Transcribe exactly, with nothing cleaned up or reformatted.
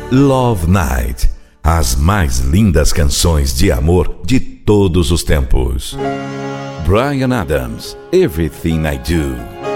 Love Night, as mais lindas canções de amor de todos os tempos. Bryan Adams, Everything I Do.